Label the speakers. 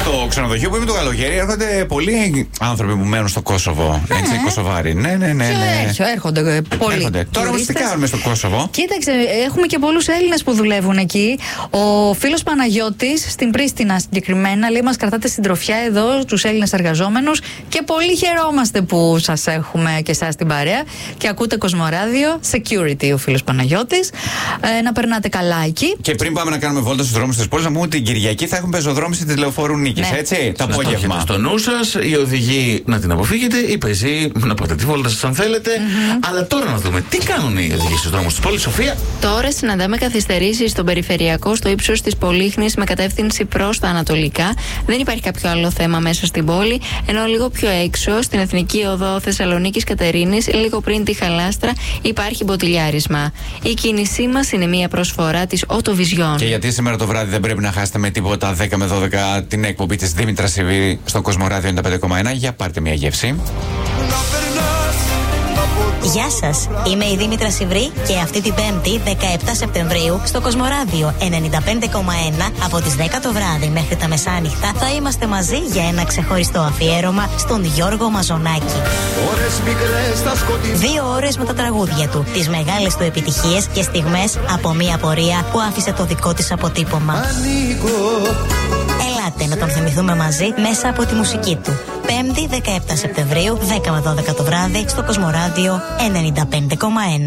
Speaker 1: Στο ξενοδοχείο που είμαι το καλοκαίρι έρχονται πολλοί άνθρωποι που μένουν στο Κόσοβο. Έτσι, Κωσοβάροι. Ναι.
Speaker 2: Έρχονται πολλοί.
Speaker 1: Τώρα όμως τι κάνουμε στο Κόσοβο?
Speaker 2: Κοίταξε, έχουμε και πολλούς Έλληνες που δουλεύουν εκεί. Ο φίλος Παναγιώτης στην Πρίστινα συγκεκριμένα λέει: μας κρατάτε συντροφιά εδώ, τους Έλληνες εργαζόμενους, και πολύ χαιρόμαστε που σας έχουμε και εσάς στην παρέα και ακούτε Κοσμοράδιο. Security ο φίλος Παναγιώτης. Να περνάτε καλά εκεί.
Speaker 1: Και πριν πάμε να κάνουμε βόλτα στους δρόμους της πόλης, να πούμε ότι την Κυριακή θα έχουμε πεζοδρόμηση της Λεωφόρου Νίκης, έτσι. Το απόγευμα.
Speaker 3: Στο νου σας, οι οδηγοί να την αποφύγετε, οι πεζοί να πάτε τη βόλτα σας αν θέλετε. Αλλά τώρα να δούμε τι κάνουν οι οδηγοί στους δρόμους της πόλης, Σοφία.
Speaker 4: Τώρα συναντάμε καθυστερήσεις στον περιφερειακό στο ύψος της Πολύχνης με κατεύθυνση προς τα ανατολικά. Δεν υπάρχει κάποιο άλλο θέμα μέσα στην πόλη. Ενώ λίγο πιο έξω, στην Εθνική Οδό Θεσσαλονίκης Κατερίνης, λίγο πριν τη Χαλάστρα, υπάρχει μποτιλιάρισμα. Η κίνησή μας είναι μια προσφορά της Οτοβιζιόν.
Speaker 1: Και γιατί σήμερα το βράδυ δεν πρέπει να χάσετε με τίποτα 10 με 12 την εκπομπή της Δήμητρας Σιβή στο Κοσμοράδιο 95,1. Για πάρτε μια γεύση.
Speaker 5: Γεια σας, είμαι η Δήμητρα Σιβρή και αυτή την 5η 17 Σεπτεμβρίου στο Κοσμοράδιο 95,1 από τις 10 το βράδυ μέχρι τα μεσάνυχτα θα είμαστε μαζί για ένα ξεχωριστό αφιέρωμα στον Γιώργο Μαζονάκη. 2 ώρες με τα τραγούδια του, τις μεγάλες του επιτυχίες και στιγμές από μια πορεία που άφησε το δικό της αποτύπωμα. Ελάτε να τον θυμηθούμε μαζί μέσα από τη μουσική του. 5η 17 Σεπτεμβρίου 10 με 12 το βράδυ στο Κοσμοράδιο 95,1.